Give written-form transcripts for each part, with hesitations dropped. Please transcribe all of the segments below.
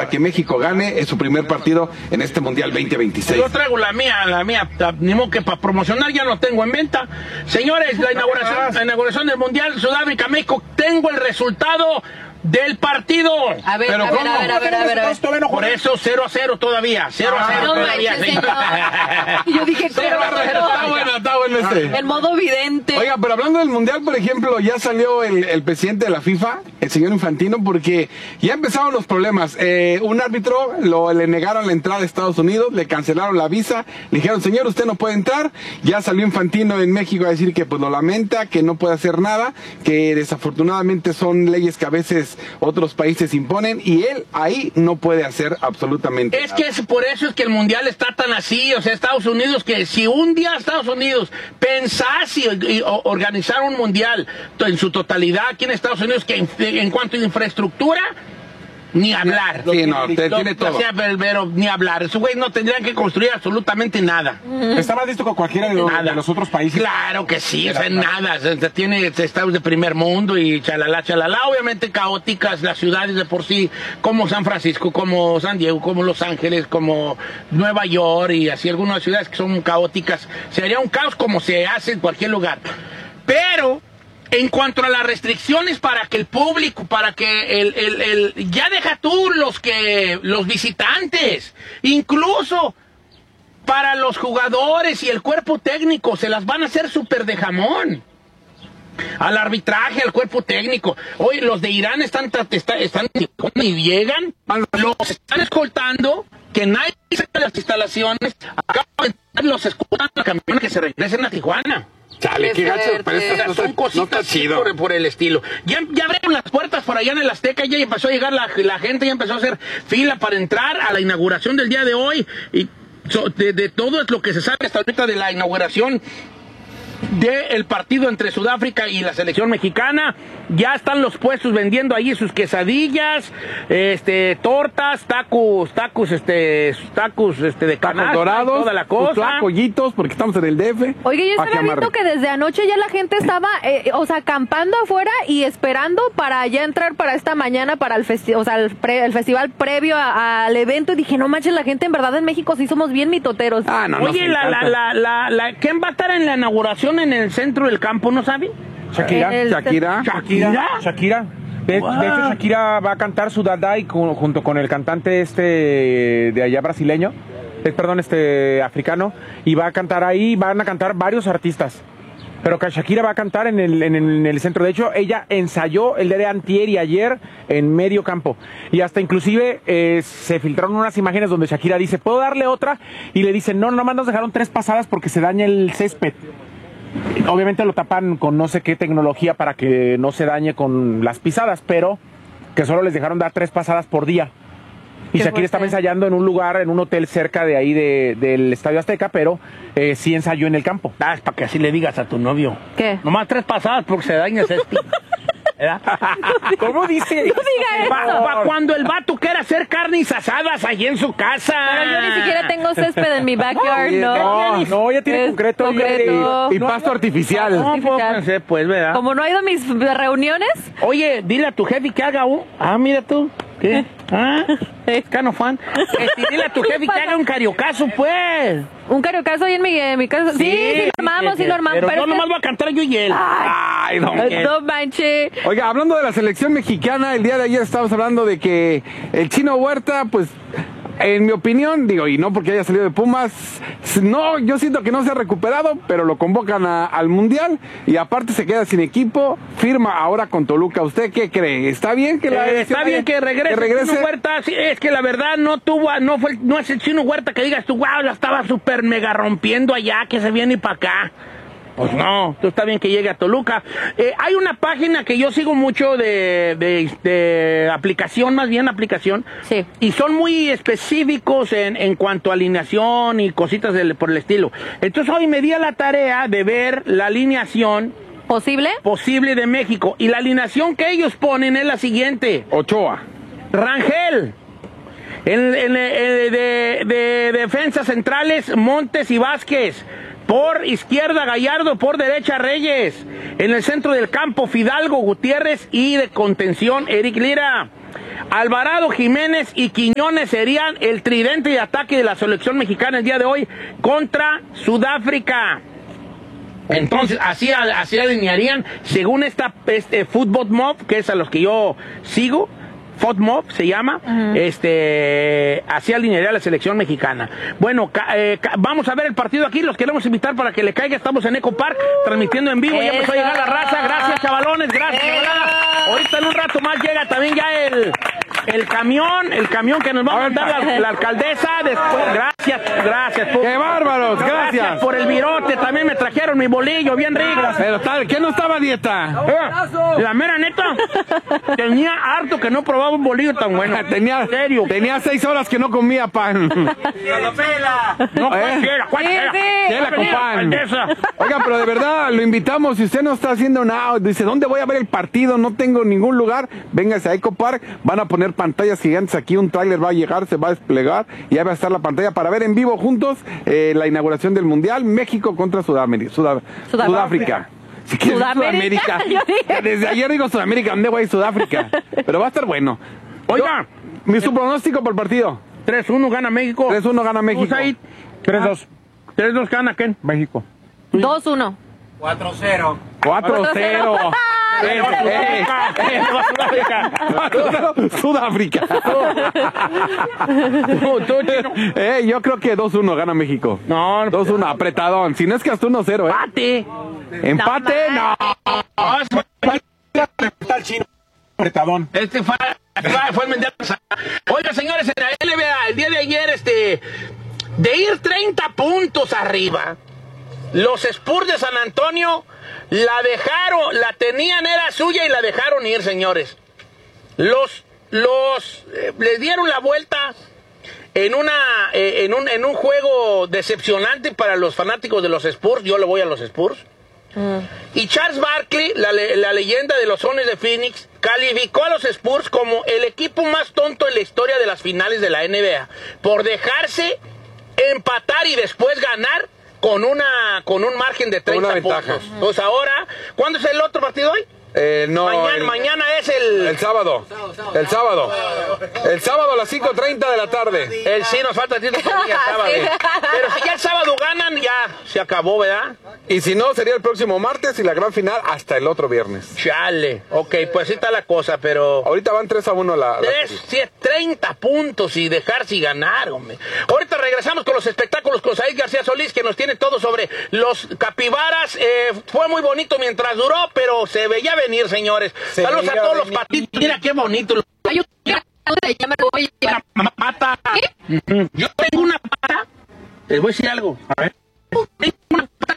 para que México gane su primer partido en este Mundial 2026. Yo traigo la mía, ni modo que para promocionar ya no tengo en venta. Señores, la inauguración del Mundial Sudáfrica, México, tengo el resultado del partido. A ver. Por eso 0-0 todavía. 0-0 todavía. Yo dije 0-0. Está bueno este. El modo vidente. Oiga, pero hablando del Mundial, por ejemplo, ya salió el presidente de la FIFA, el señor Infantino, porque ya empezaron los problemas. Un árbitro le negaron la entrada a Estados Unidos, le cancelaron la visa, le dijeron, señor, usted no puede entrar. Ya salió Infantino en México a decir que pues lo lamenta, que no puede hacer nada, que desafortunadamente son leyes que a veces otros países imponen y él ahí no puede hacer absolutamente nada. Que por eso es que el Mundial está tan así, o sea, Estados Unidos, que si un día Estados Unidos pensase y organizar un Mundial en su totalidad aquí en Estados Unidos, que en cuanto a infraestructura, ni hablar. Sí, no, tiene todo. O sea, pero ni hablar. Esos güeyes no tendrían que construir absolutamente nada. Está más listo que cualquiera de los otros países. Claro que sí, o sea, nada. Tiene estados de primer mundo y chalala. Obviamente caóticas las ciudades de por sí, como San Francisco, como San Diego, como Los Ángeles, como Nueva York y así algunas ciudades que son caóticas. Sería un caos como se hace en cualquier lugar. Pero en cuanto a las restricciones para que el público, para que ya deja tú los visitantes, incluso para los jugadores y el cuerpo técnico, se las van a hacer súper de jamón. Al arbitraje, al cuerpo técnico. Hoy los de Irán están y llegan, los están escoltando, que nadie sabe de las instalaciones, acaban de los escoltan a camiones que se regresen a Tijuana. Chale, qué gacho, pero son cositas por el estilo. Ya abrieron las puertas por allá en el Azteca, ya empezó a llegar la gente, ya empezó a hacer fila para entrar a la inauguración del día de hoy. Y de todo es lo que se sabe hasta ahorita de la inauguración del partido entre Sudáfrica y la selección mexicana. Ya están los puestos vendiendo allí sus quesadillas, tortas, tacos de canasta, dorados, toda la cosa, pollitos, porque estamos en el DF. Oye, yo estaba viendo que desde anoche ya la gente estaba, acampando afuera y esperando para ya entrar para esta mañana para el festival previo al evento, y dije, no manches, la gente en verdad en México sí somos bien mitoteros. Oye, ¿quién va a estar en la inauguración en el centro del campo, no saben? Shakira. De Wow. hecho, Shakira va a cantar su Dadai junto con el cantante de allá brasileño, africano, y va a cantar ahí, van a cantar varios artistas. Pero que Shakira va a cantar en el centro. De hecho, ella ensayó el día de antier y ayer en medio campo. Y hasta inclusive se filtraron unas imágenes donde Shakira dice, ¿puedo darle otra? Y le dicen, no, nomás nos dejaron 3 pasadas porque se daña el césped. Obviamente lo tapan con no sé qué tecnología para que no se dañe con las pisadas, pero que solo les dejaron dar 3 pasadas por día. Y Shakira estaba ensayando en un lugar, en un hotel cerca de ahí del Estadio Azteca, pero sí ensayó en el campo. Es para que así le digas a tu novio. ¿Qué? Nomás 3 pasadas porque se daña el césped. ¿Cómo dice? No diga eso. Cuando el vato quiere hacer carnes asadas allí en su casa. Pero yo ni siquiera tengo césped en mi backyard, No, ya tiene concreto. Y pasto artificial. No, pues, ¿verdad? Como no ha ido a mis reuniones. Oye, dile a tu jefe que haga mira tú. ¿Qué? Cano fan. Dile a tu jefe que haga un cariocazo, pues. Un cariocazo ahí en mi casa. Sí, lo armamos. Pero yo nomás voy a cantar yo y él. Ay, no. No manches. Oiga, hablando de la selección mexicana, el día de ayer estábamos hablando de que el Chino Huerta, pues, en mi opinión, y no porque haya salido de Pumas, no, yo siento que no se ha recuperado, pero lo convocan al Mundial y aparte se queda sin equipo, firma ahora con Toluca. ¿Usted qué cree? ¿Está bien que está bien que regrese el Chino Huerta? Sí, es que la verdad no es el Chino Huerta que digas tú, wow, la estaba súper mega rompiendo allá, que se viene para acá. Pues no, está bien que llegue a Toluca. Hay una página que yo sigo mucho de aplicación, Sí. Y son muy específicos en cuanto a alineación y cositas por el estilo. Entonces hoy me di a la tarea de ver la alineación posible de México. Y la alineación que ellos ponen es la siguiente. Ochoa. Rangel. De defensas centrales, Montes y Vázquez. Por izquierda, Gallardo. Por derecha, Reyes. En el centro del campo, Fidalgo, Gutiérrez. Y de contención, Eric Lira. Alvarado, Jiménez y Quiñones serían el tridente de ataque de la selección mexicana el día de hoy contra Sudáfrica. Entonces, así alinearían, según Football Mob, que es a los que yo sigo, FODMOB se llama, así alinearía la selección mexicana. Bueno, vamos a ver el partido aquí, los queremos invitar para que le caiga, estamos en Eco Park, transmitiendo en vivo, ya empezó a llegar la raza, gracias chavalones, gracias chavaladas. Ahorita en un rato más llega también ya el camión que nos va a mandar la alcaldesa, después, gracias. ¡Qué bárbaros! Gracias. Por el virote, también me trajeron mi bolillo, bien rico. Pero ¿qué no estaba a dieta? La mera neta, tenía harto que no probaba un bolillo tan bueno. Tenía 6 horas que no comía pan. No, cualquiera con pan. Oiga, pero de verdad, lo invitamos, si usted no está haciendo nada, dice, ¿dónde voy a ver el partido? No tengo ningún lugar, véngase a Eco Park, van a poner pantallas gigantes aquí, un tráiler va a llegar, se va a desplegar, y ahí va a estar la pantalla para ver en vivo juntos la inauguración del Mundial, México contra Sudáfrica. Si quieres Sudamérica. Desde ayer digo Sudamérica, ¿dónde voy? Sudáfrica. Pero va a estar bueno. Oiga, su pronóstico por el partido. 3-1 gana México. 3-1 gana México. 3-2. 3-2 gana ¿quién? México. 2-1. 4-0. 4-0. Sudáfrica. Yo creo que 2-1 gana México. No, 2-1, apretadón. Si no es que hasta 1-0, Empate, no. Está el chino. Apretadón. Fue el Mendoza. Oiga, señores, en la NBA, el día de ayer, de ir 30 puntos arriba, los Spurs de San Antonio la tenían, era suya y la dejaron ir, señores. Les dieron la vuelta en un juego decepcionante para los fanáticos de los Spurs. Yo le voy a los Spurs. Y Charles Barkley, la leyenda de los Sones de Phoenix, calificó a los Spurs como el equipo más tonto en la historia de las finales de la NBA por dejarse empatar y después ganar con un margen de 30 puntos. Pues ahora, ¿cuándo es el otro partido hoy? Mañana es el sábado. El sábado a las 5:30 de la tarde. Sí, nos falta tiempo para el sábado. Pero si ya el sábado ganan, ya se acabó, ¿verdad? Y si no, sería el próximo martes y la gran final hasta el otro viernes. Chale. Ok, pues así está la cosa, pero... Ahorita van 3-1 30 puntos y dejarse ganar, hombre. Ahorita regresamos con los espectáculos con Said García Solís, que nos tiene todo sobre los capibaras. Fue muy bonito mientras duró, pero se veía venir, señores. Saludos a todos los patitos. Mira qué bonito. Pata. Yo tengo una pata. Les voy a decir algo. A ver. Tengo una pata.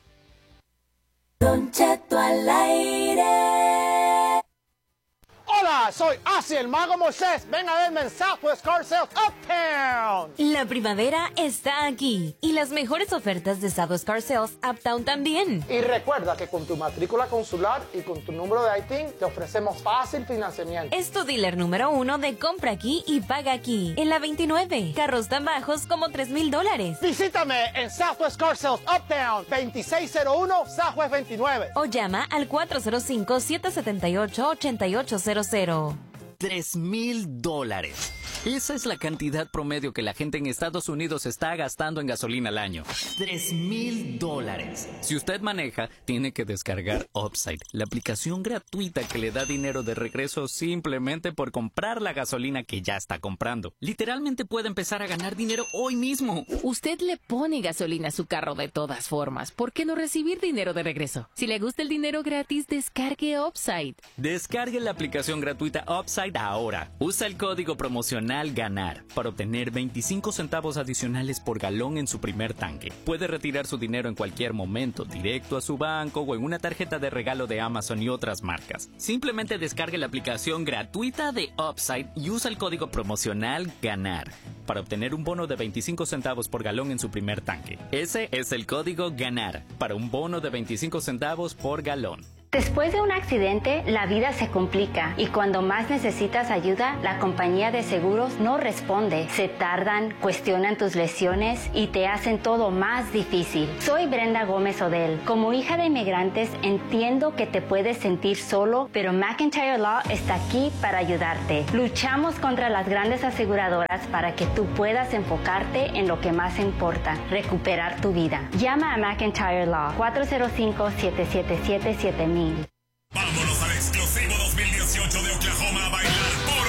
Don Cheto al aire. Hola, soy Asi el Mago Moisés. Ven a verme en Southwest Car Sales Uptown. La primavera está aquí y las mejores ofertas de Southwest Car Sales Uptown también. Y recuerda que con tu matrícula consular y con tu número de ITIN te ofrecemos fácil financiamiento. Es tu dealer número 1 de compra aquí y paga aquí. En la 29, carros tan bajos como $3,000. Visítame en Southwest Car Sales Uptown, 2601 Southwest 29. O llama al 405-778-8800. $3,000. Esa es la cantidad promedio que la gente en Estados Unidos está gastando en gasolina al año. $3,000. Si usted maneja, tiene que descargar Upside, la aplicación gratuita que le da dinero de regreso simplemente por comprar la gasolina que ya está comprando. Literalmente puede empezar a ganar dinero hoy mismo. Usted le pone gasolina a su carro de todas formas. ¿Por qué no recibir dinero de regreso? Si le gusta el dinero gratis, descargue Upside. Descargue la aplicación gratuita Upside ahora. Usa el código promocional GANAR para obtener 25 centavos adicionales por galón en su primer tanque. Puede retirar su dinero en cualquier momento, directo a su banco o en una tarjeta de regalo de Amazon y otras marcas. Simplemente descargue la aplicación gratuita de Upside y usa el código promocional GANAR para obtener un bono de 25 centavos por galón en su primer tanque. Ese es el código GANAR para un bono de 25 centavos por galón. Después de un accidente, la vida se complica y cuando más necesitas ayuda, la compañía de seguros no responde. Se tardan, cuestionan tus lesiones y te hacen todo más difícil. Soy Brenda Gómez Odell. Como hija de inmigrantes, entiendo que te puedes sentir solo, pero McIntyre Law está aquí para ayudarte. Luchamos contra las grandes aseguradoras para que tú puedas enfocarte en lo que más importa, recuperar tu vida. Llama a McIntyre Law, 405-777-7000. Vámonos al exclusivo 2018 de Oklahoma a bailar por